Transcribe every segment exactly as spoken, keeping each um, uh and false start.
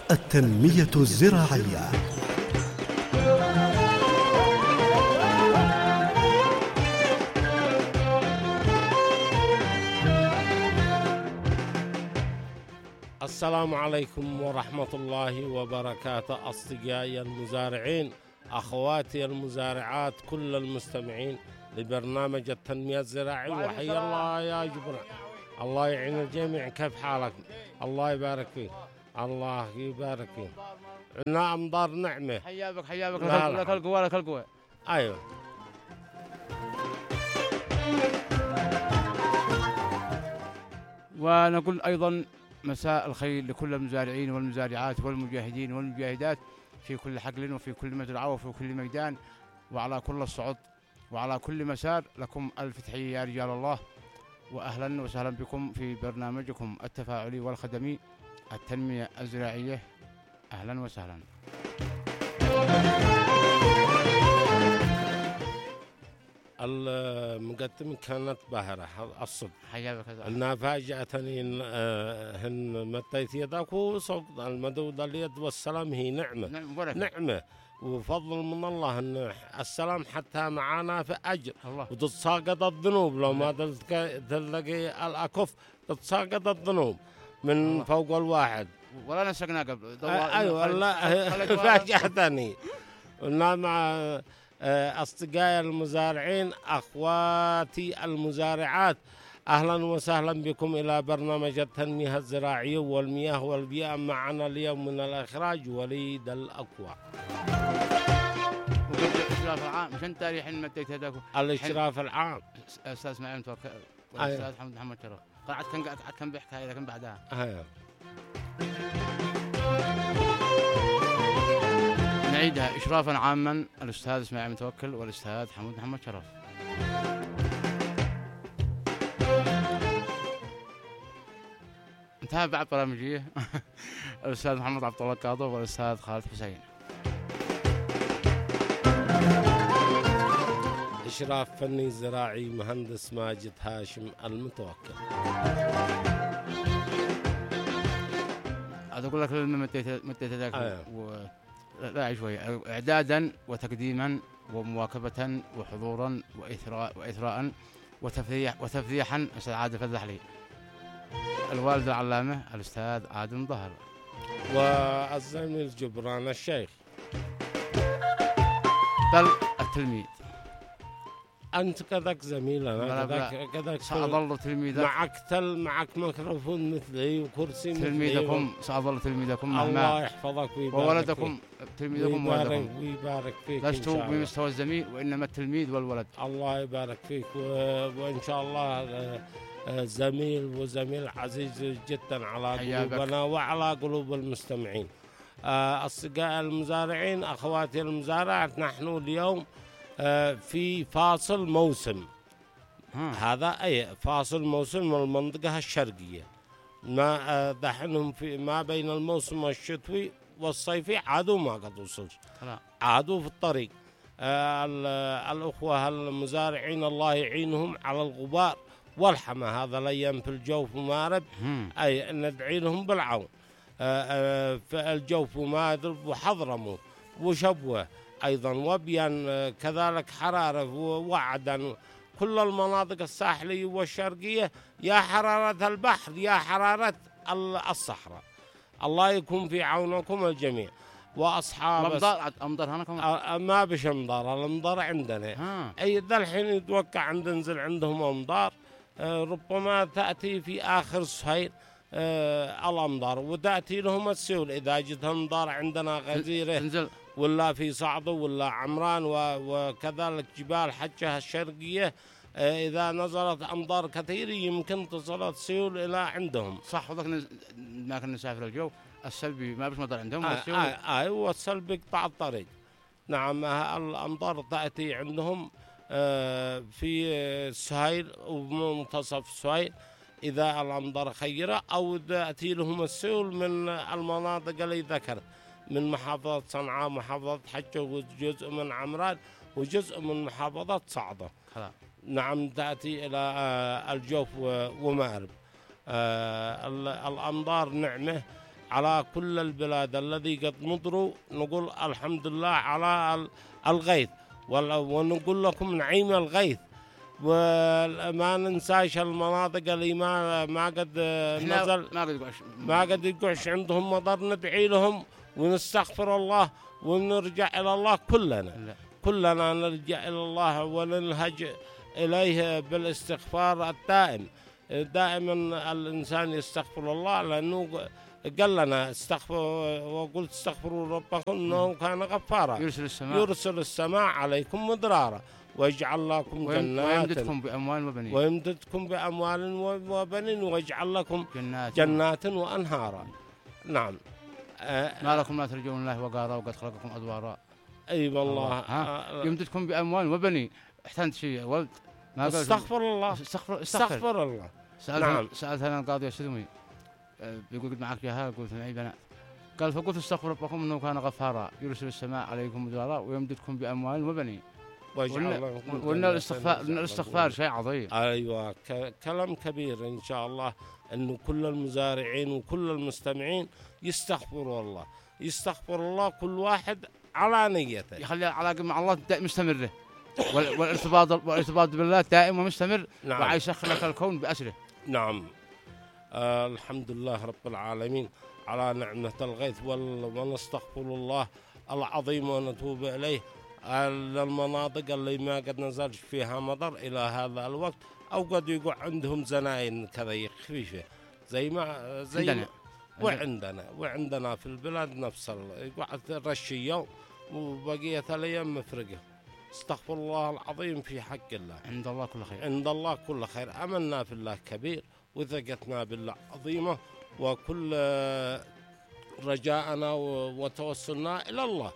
التنمية الزراعية. السلام عليكم ورحمة الله وبركاته. أصدقائي المزارعين، أخواتي المزارعات، كل المستمعين لبرنامج التنمية الزراعية، وحيا الله يا جبران. الله يعين الجميع. كيف حالك؟ الله يبارك فيك. الله يبارك فيك. عندنا أمطار نعمة. حيابك حيابك لك القوة لك القوة. أيوه. ونقول أيضا مساء الخير لكل المزارعين والمزارعات والمجاهدين والمجاهدات في كل حقل وفي كل مزرعة وفي كل ميدان وعلى كل الصعود وعلى كل مسار. لكم ألف تحية يا رجال الله، وأهلا وسهلا بكم في برنامجكم التفاعلي والخدمي التنمية الزراعية. أهلا وسهلا. المقدمة كانت باهرة الصدق. حياك أنها فاجأتني هن متيت يدك وصوت المدود اليد والسلام هي نعمة. نعمة وفضل من الله أن السلام حتى معنا في أجر الله. وتتساقط الذنوب لو ما تلقي الأكف تتساقط الذنوب من الله. فوق الواحد ولا نسقنا قبل. أيوة لا فاجأتني. مع أصدقائي المزارعين، أخواتي المزارعات، أهلا وسهلا بكم إلى برنامج التنمية الزراعية والمياه والبيئة. معنا اليوم من الإخراج وليد الأقوى. الإشراف العام مش أنت الحين مديت هذاك الإشراف العام أستاذ إسماعيل متوكل والأستاذ حمد محمد شرف. قعدت كان قعدت كان بيحكي لكن بعدها أيوه نعيدها. إشرافا عاما الأستاذ إسماعيل متوكل والأستاذ حمد محمد شرف. انتهى بعد برامجية الأستاذ محمد عبد الله القاضي والأستاذ خالد حسين. إشراف فني زراعي مهندس ماجد هاشم المتوكل. أقول لك لما متيت متيت ذاك و... لا شوي إعدادا وتقديما ومواكبة وحضورا وإثراء وإثراء وتفريح وتفريحا. أستاذ عادل فتح لي الوالد العلامة الأستاذ آدم ظهر والزميل جبران الشيخ بل التلميذ. أنت كذاك زميل، أنا كذاك كذاك سأظل تلميذك. معك تل معك ميكروفون مثلي وكرسي مثلي. تلميذكم سأظل تلميذكم. الله يحفظك ويبارك وولدكم فيك. تلميذكم وولدكم ويبارك فيك. لست بمستوى الزميل وإنما التلميذ والولد. الله يبارك فيك و... وإن شاء الله زميل وزميل عزيز جدا على قلوبنا وعلى قلوب المستمعين. أصدقائي المزارعين، أخواتي المزارعات، نحن اليوم في فاصل موسم. هذا أي فاصل موسم من المنطقة الشرقية. ما دحنهم في ما بين الموسم الشتوي والصيفي عادوا ما قد وصلش، عادوا في الطريق. الأخوة المزارعين الله يعينهم على الغبار والحمى هذا الأيام في الجوف ومارب. أي ندعي لهم بالعون. في الجوف ومارب وحضرموت وشبوة أيضا وبيان كذلك حرارة ووعدا كل المناطق الساحلية والشرقية. يا حرارة البحر يا حرارة الصحراء. الله يكون في عونكم الجميع. وأصحاب أمطار أمطار هنا كمان ما بش أمطار. الأمطار عندنا أي ذا الحين يتوقع عند ننزل عندهم أمطار. ربما تأتي في آخر الصهيل الأمطار وتأتي لهم السيول إذا جت أمطار عندنا غزيرة ولا في صعدة ولا عمران وكذلك جبال حجة الشرقية. إذا نزلت أمطار كثيرة يمكن تصل السيول إلى عندهم. صح. وذاك ما كنا نسافر الجو السلبي ما بش مطر عندهم. آه آه آه والسلبي قطع الطريق. نعم الأمطار تأتي عندهم في السهيل ومنتصف السهيل إذا الأمطار خيرة، أو تأتي لهم السيول من المناطق اللي ذكرت من محافظة صنعاء، محافظة حجة، وجزء من عمران، وجزء من محافظة صعدة. نعم تأتي إلى الجوف ومأرب. الأمطار نعمة على كل البلاد الذي قد مطروا، نقول الحمد لله على الغيث، ونقول لكم نعيم الغيث، وما ننساش المناطق اللي ما ما قد نزل ما قد يقعش ما قد يقعش عندهم مطر، ندعي لهم ونستغفر الله ونرجع إلى الله كلنا. لا. كلنا نرجع إلى الله وننهج إليه بالاستغفار الدائم. دائما الإنسان يستغفر الله، لأنه قال لنا استغفر وقلت استغفروا ربكم إنه كان غفارا يرسل السماء يرسل السماء عليكم مدرارا ويجعل لكم جنات ويمددكم بأموال وبنين ويمددكم بأموال وبنين ويجعل لكم جنات, جنات وأنهارا. نعم. ما لكم لا ترجون الله وقارا وقد خلقكم أدوارا. أي والله. آه. يمددكم بأموال وبنين. احسنت شيء ولد. ما استغفر الله. استغفر استغفر الله. سألت نعم. سألتها القاضي السدومي بيقول معك جهال، قلت معي بنات، قال فقلت استغفر ربكم انه كان غفارا يرسل السماء عليكم مدرارا ويمددكم باموال وبنين. وان الاستغفار الاستغفار شيء عظيم. ايوه كلام كبير ان شاء الله، انه كل المزارعين وكل المستمعين يستغفروا الله، يستغفر الله كل واحد على نيته، يخلي العلاقه مع الله مستمره، والارتباط والارتباط بالله دائم ومستمر. نعم. ويسخر لك الكون بأسره. نعم. آه الحمد لله رب العالمين على نعمة الغيث، ونستغفر الله العظيم ونتوب إليه للمناطق اللي ما قد نزلش فيها مطر إلى هذا الوقت، أو قد يقع عندهم زناين كذا خفيفة زي ما زي عندنا. ما وعندنا وعندنا في البلاد نفس يقع رشية وبقية الأيام مفرقة. استغفر الله العظيم في حق الله. عند الله كل خير. عند الله كل خير. أمنا في الله كبير وثقتنا بالله عظيمة، وكل رجاءنا وتوسلنا إلى الله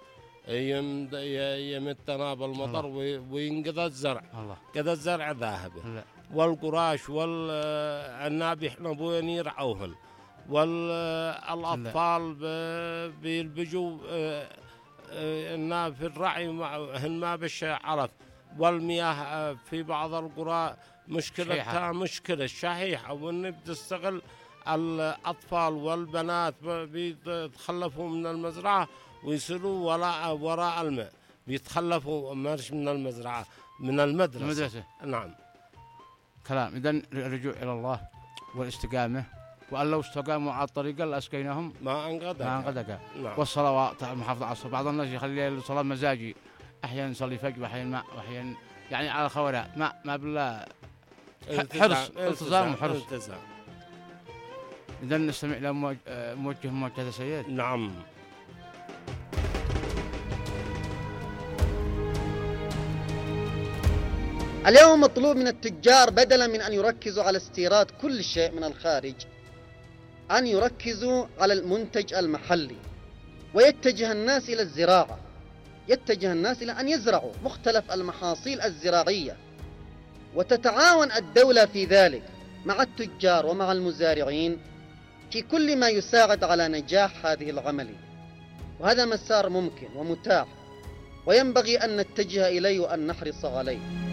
يمتنا بالمطر وينقذ الزرع. الله. قد الزرع ذاهبه، والقراش والعناب احنا بوين يرعوهن، والأطفال بيلبجوا إنها في الرعي هن ما بش عرف، والمياه في بعض القرى مشكلتها مشكلة شحيحة، وإن بتستغل الأطفال والبنات بيتخلفوا من المزرعة ويصيروا وراء وراء الماء، بيتخلفوا مش من المزرعة من المدرسة. المدرسة. نعم. كلام. إذن الرجوع إلى الله والاستقامة، وأن لو استقاموا على الطريقة لأسقيناهم ما انقدق ما انقدق. نعم. والصلوات المحافظة على الصلاة، بعض الناس يخلي الصلاة مزاجي، أحيانا يصلي فجر وأحيانا ما، وأحيانا يعني على خوراء ما ما بالله حرص التزام وحرص. إذا نستمع إلى موجه موجه سيد. نعم. اليوم مطلوب من التجار بدلا من أن يركزوا على استيراد كل شيء من الخارج أن يركزوا على المنتج المحلي، ويتجه الناس إلى الزراعة، يتجه الناس إلى أن يزرعوا مختلف المحاصيل الزراعية، وتتعاون الدولة في ذلك مع التجار ومع المزارعين في كل ما يساعد على نجاح هذه العملية. وهذا مسار ممكن ومتاح، وينبغي أن نتجه إليه وأن نحرص عليه.